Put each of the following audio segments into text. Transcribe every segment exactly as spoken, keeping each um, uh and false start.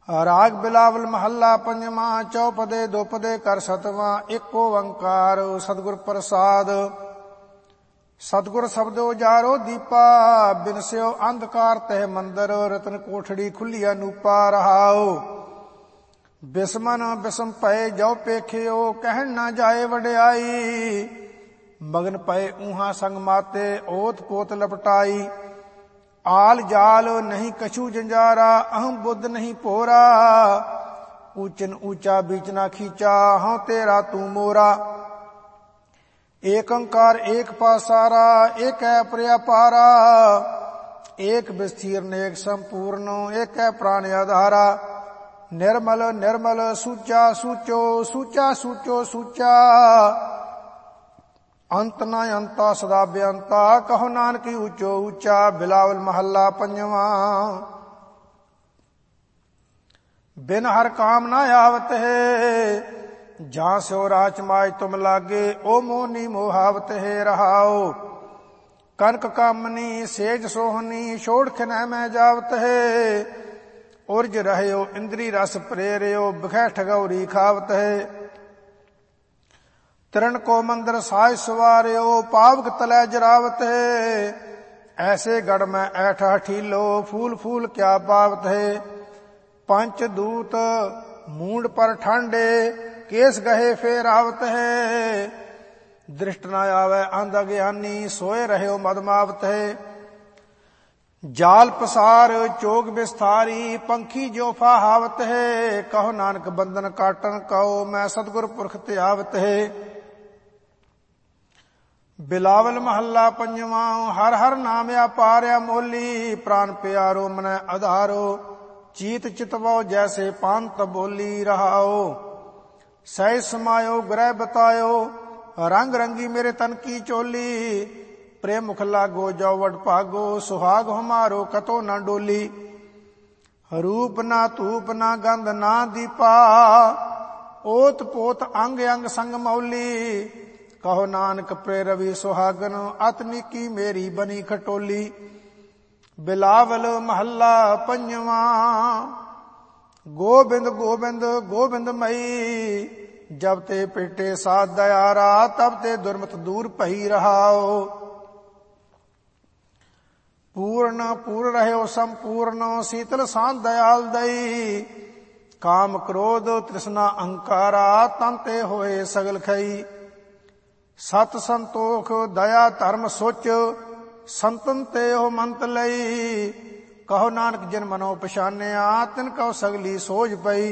राग बिलावल महला पंजवा। चौपदे दोपदे कर सतवा। एक ओंकार सतगुर प्रसाद। सतगुर शब्दो जारो दीपा। बिनस्यो अंधकार तह मंदर। रतन कोठड़ी खुली अनूपा रहाओ। बिस्मन बिस्म पए जो पेखियो। कहन न जाए वड्याई। मगन पए ऊहा संग माते। ओत पोत लपटाई। आल जाल नहीं कछु जंजारा। अहम बुद्ध नहीं पोरा। ऊचन ऊंचा बीच ना खींचा। हाँ तेरा तू मोरा। एक अंकार एक पासारा। एक है पर्यापारा। एक विस्तीर्ण एक संपूर्ण। एक है प्राण आधारा। निर्मल निर्मल सूचा सूचो। सूचा सूचो सूचा। अंत न अंता सदा बेअंता। कहो नानक ऊंचो ऊंचा। बिलावल महला पंजवा। बिन हर काम न आवत है। जहां सो राच माज तुम लागे। ओ मोनी मोहावत है रहाओ। कनक कामनी सेज सोहनी। छोड़ खिन में जावत है। उर्ज रहयो इंद्री रस प्रेरियो। बिखै ठगौरी खावत है। तरण को मंदिर साज सवारियो। पावक तलै जरावत है। ऐसे गढ़ में ऐठा ठीलो। फूल फूल क्या पावत है। पंच दूत मूंड पर ठांडे। केस गहे फेर आवत है। दृष्ट न आवे अंध अज्ञानी। सोए रहो मदमावत है। जाल पसार चोग विस्तारी। पंखी जोफा हावत है। कहो नानक बंधन काटन कहो। मैं सतगुर पुरख त्यावत है। बिलावल महला पंजवा। हर हर नाम अपार्या मोली। प्राण प्यारो मन आधारो। चीत चितवो जैसे पांत बोली रहाओ। सह समायो ग्रह बतायो। रंग रंगी मेरे तन की चोली। प्रेम मुख लागो जो वड पागो। सुहाग हमारो कतो न डोली। रूप ना धूप ना गंध ना दीपा। ओत पोत अंग अंग संग मौली। कहो नानक प्रेरवि सुहागन। अतनी की मेरी बनी खटोली। बिलावल महला पंजवा। गोबिंद गोबिंद गोबिंद मई। जब ते पेटे साथ दयारा। तब ते दुर्मत दूर पही रहाओ। पूर्ण पूर्ण रहो संपूर्ण। शीतल शांत दयाल दई। काम क्रोध तृष्णा अहंकारा। तंते होए सगल खई। सत संतोख दया धर्म सोच। संतन ते हो मंत लई। कहो नानक जिन मनो पछानिया। तिन कहो सगली सोझ पई।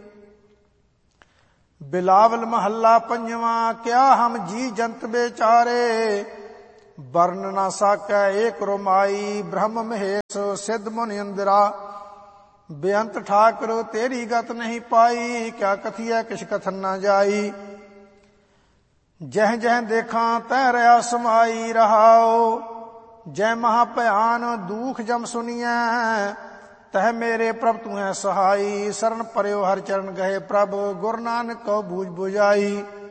बिलावल महला पंजवा। क्या हम जी जंत बेचारे। वर्ण ना साकै एक रोमाई। ब्रह्म महेश सिद्ध मुनि इंदिरा। बेअंत ठाकुर तेरी गत नहीं पाई। क्या कथिए किछ कथन न जाई। जह जह देखा तह रहा समाई रहाओ। जय महाभयान दुख जम सुनिए। तह मेरे प्रभ तू है सहाई। शरण परयो हर चरण गए प्रभ। गुरु नानक को बूझ बुझाई।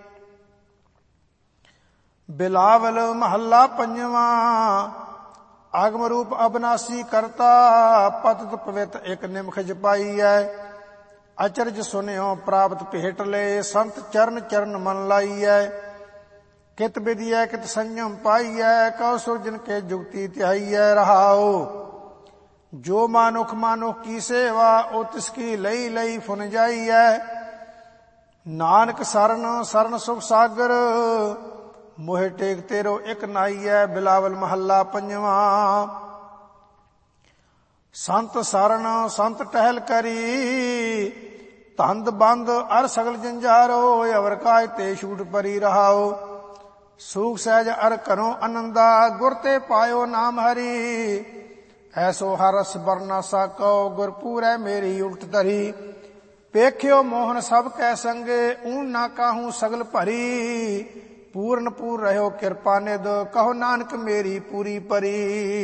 बिलावल महला पंजवा। आगम रूप अविनाशी करता। पतित पवित एक निमख जपाई है। अचरज सुनियो प्राप्त भेट ले। संत चरण चरण मन लाई है। कित विधि है कित संयम पाई है। कहो सुरजन के जुगति त्याई है रहाओ। जो मानुख मानुख की सेवा। ओ तिसकी लई लई फुन जाई है। नानक शरण शरण सुख सागर। मोहे टेक तेरो एक नाई है। बिलावल महला पंजवा। संत शरण संत टहल करी। तंद बंद अर सगल जंजारो। अवर काय ते छूट परी रहाओ। सूख सहज अर करो आनंदा। गुर ते पायो नाम हरि। ऐसो हरस बरना साको। गुरपुर है मेरी उल्ट तरी। पेख्यो मोहन सब कै संगे। ऊन ना काहू सगल भरी। पूर्ण पूर रहो कृपा निध। कहो नानक मेरी पूरी परी।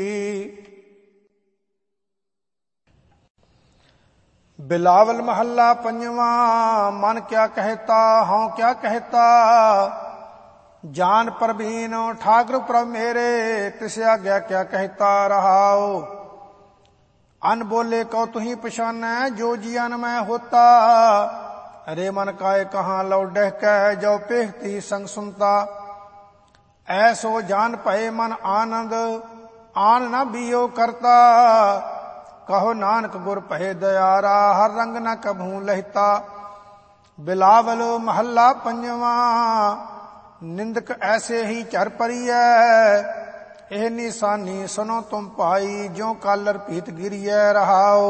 बिलावल महला पंजवा। मन क्या कहता हाँ क्या कहता। जान प्रवीण ठाकुर प्रभ मेरे। तिस आज्ञा क्या कहता रहाओ। अन बोले कौ तुही पछानै जो जियन मैं होता। अरे मन काय कहाँ लौ डहकै जो पेहती संग सुनता। ऐसो जान पए मन आनंद आन न बियो करता। कहो नानक गुर पहे दयारा हर रंग न कभू लहिता। बिलावल महला पंजवा निंदक ऐसे ही चर परियै। एह निशानी सुनो तुम पाई ज्यों कालर पीत गिरियै रहाओ।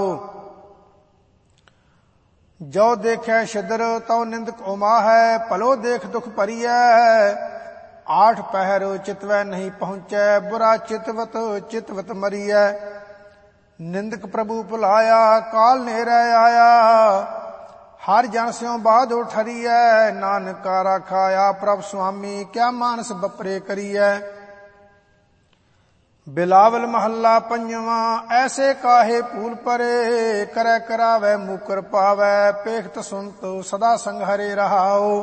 जो देखे शिदर तो निंदक उमा है पलो देख दुख परियै। आठ पहर चितवै नहीं पहुँचै बुरा चितवत चितवत मरियै। निंदक प्रभु भुलाया काल नेरै आया। हर जन स्यों बाद उठरियै। नानक का राखाया प्रभ स्वामी क्या मानस बपरे करियै। बिलावल महला पंजवा ऐसे काहे पूल परे। करै करावै मुकर पावै पेखत सुनत सदा संग हरे रहाओ।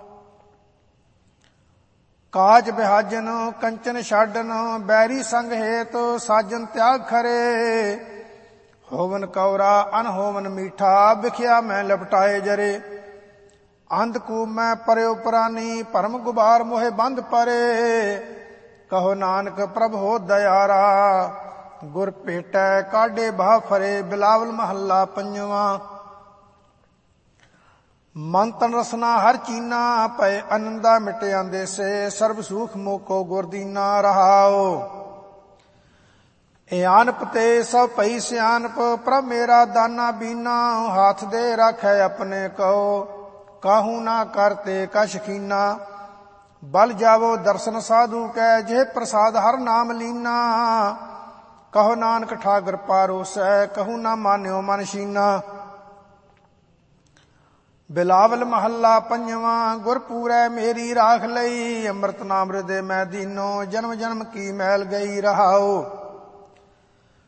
काज बिहाजन कंचन छाडन बैरी संग हेत साजन त्याग खरे। होवन कौरा अनहोवन मीठा बिखिया मैं लपटाए जरे। अंधकूप मैं पर्यो पुरानी परम गुबार मोहे बंद परे। कहो नानक प्रभ हो दयारा गुर भेटै काढे बाह फरे। बिलावल महला पंजवा मन तन रसना हर चीना पए आनंदा मिटे आंदे से। सर्व सुख मोको गुर दीना रहाओ। एआनप ते सब पई सियानप प्रभ मेरा दाना बीना। हाथ दे राखै अपने कहो काहू ना करते कछ कीना। बल जावो दर्शन साधु कै जे प्रसाद हर नाम लीना। कहो नानक ठाकर पारोसै कहू ना मान्यो मन शीना। बिलावल महला पंजवा गुर पूरै मेरी राख लई। अमृत नाम हृदय मैं दीनो जन्म जन्म की मैल गई रहाओ।